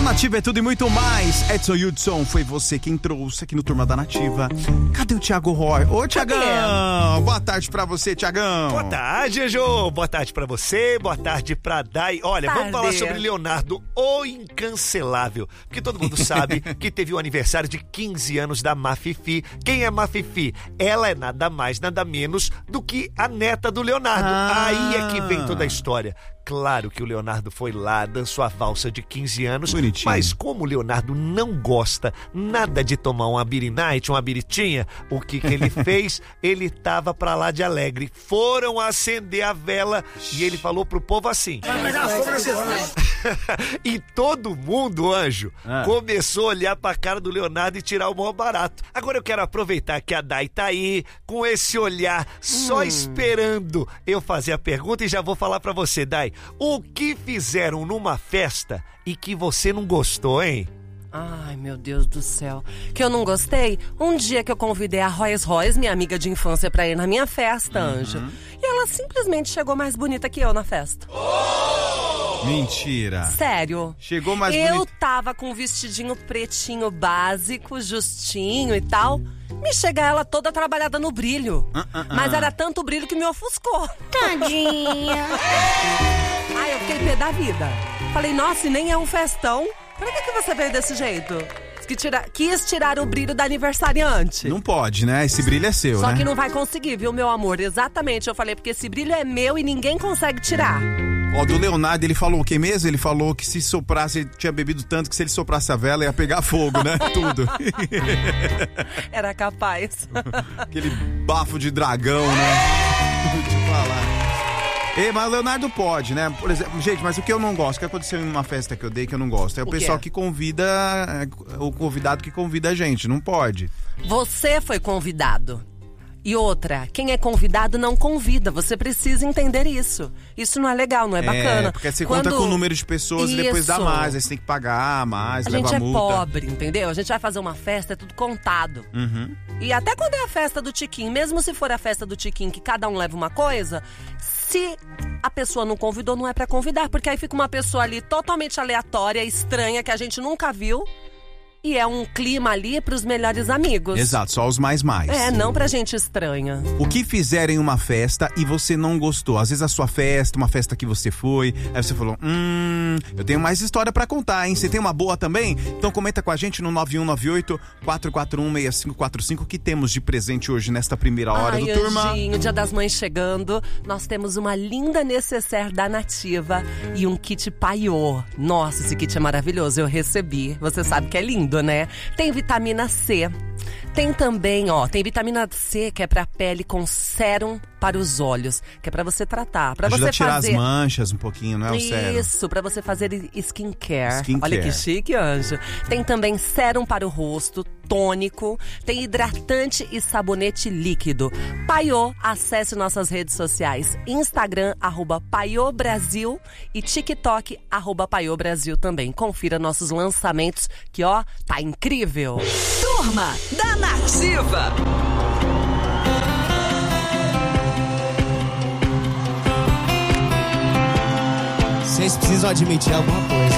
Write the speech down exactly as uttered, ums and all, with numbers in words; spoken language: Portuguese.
Na Nativa é tudo e muito mais. Edson Hudson, foi você quem trouxe aqui no Turma da Nativa. Cadê o Thiago Roy? Ô, Thiagão! Boa tarde pra você, Thiagão. Boa tarde, Jô. Boa tarde pra você, boa tarde pra Dai. Olha, tarde. Vamos falar sobre Leonardo, o incancelável. Porque todo mundo sabe que teve o aniversário de quinze anos da Mafifi. Quem é Mafifi? Ela é nada mais, nada menos do que a neta do Leonardo. Ah. Aí é que vem toda a história. Claro que o Leonardo foi lá, dançou a valsa de quinze anos, bonitinho. Mas como o Leonardo não gosta nada de tomar uma birinite, uma biritinha, o que que ele fez? Ele tava pra lá de alegre. Foram acender a vela e ele falou pro povo assim. E todo mundo, anjo, ah. começou a olhar pra cara do Leonardo e tirar o maior barato. Agora eu quero aproveitar que a Dai tá aí, com esse olhar, só hum. esperando eu fazer a pergunta e já vou falar pra você, Dai. O que fizeram numa festa e que você não gostou, hein? Ai, meu Deus do céu. Que eu não gostei? Um dia que eu convidei a Royce Royce, minha amiga de infância, pra ir na minha festa, uhum. Anjo. E ela simplesmente chegou mais bonita que eu na festa. Oh! Mentira. Sério. Chegou mais eu bonita. Eu tava com um vestidinho pretinho básico, justinho e tal. Me chega ela toda trabalhada no brilho. Uh, uh, uh. Mas era tanto brilho que me ofuscou. Tadinha. Ai, eu fiquei pé da vida. Falei, nossa, e nem é um festão. Pra que, que você veio desse jeito? Que tira... Quis tirar o brilho da aniversariante. Não pode, né? Esse brilho é seu, Só né? que não vai conseguir, viu, meu amor? Exatamente, eu falei, porque esse brilho é meu e ninguém consegue tirar. Ó, do Leonardo, ele falou o que mesmo? Ele falou que se soprasse, ele tinha bebido tanto que se ele soprasse a vela ia pegar fogo, né? Tudo. Era capaz. Aquele bafo de dragão, né? Deixa eu falar. Ei, mas o Leonardo pode, né? Por exemplo, gente, mas o que eu não gosto, o que aconteceu em uma festa que eu dei que eu não gosto, é o, O pessoal quê? que convida, o convidado que convida a gente, não pode. Você foi convidado. E outra, quem é convidado não convida. Você precisa entender isso. Isso não é legal, não é bacana. É, porque você Quando... conta com o número de pessoas isso. E depois dá mais, aí você tem que pagar mais, A leva gente é multa. pobre, entendeu? A gente vai fazer uma festa, é tudo contado. Uhum. E até quando é a festa do Tiquinho, mesmo se for a festa do Tiquinho, que cada um leva uma coisa, se a pessoa não convidou, não é pra convidar. Porque aí fica uma pessoa ali totalmente aleatória, estranha, que a gente nunca viu. E é um clima ali pros melhores amigos. Exato, só os mais mais. É, não pra gente estranha. O que fizeram em uma festa e você não gostou? Às vezes a sua festa, uma festa que você foi, aí você falou, hum, eu tenho mais história pra contar, hein? Você tem uma boa também? Então comenta com a gente no nove um nove oito, quatro quatro um, seis cinco quatro cinco que temos de presente hoje nesta primeira hora Ai, do Turma. Anjinho, Dia das Mães chegando, nós temos uma linda necessaire da Nativa e um kit paiô. Nossa, esse kit é maravilhoso, eu recebi. Você sabe que é lindo, né? Tem vitamina C. Tem também, ó, tem vitamina C que é pra pele com sérum para os olhos, que é pra você tratar, pra Ajuda você a tirar fazer as manchas um pouquinho, não é o sérum? Isso, pra você fazer skincare. Skincare. Olha que chique, Anjo. Tem também sérum para o rosto, tônico, tem hidratante e sabonete líquido. Paiô, acesse nossas redes sociais, Instagram, arroba Paiô Brasil e TikTok, arroba Paiô Brasil também. Confira nossos lançamentos, que ó, tá incrível. Turma da Nativa. Vocês precisam admitir alguma coisa.